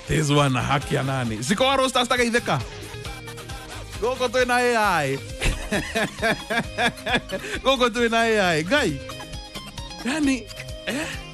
Tezwana haki ya nani? Siko arosta asta geitheka. Goko twina AI. Goko twina AI. Ngai. Yani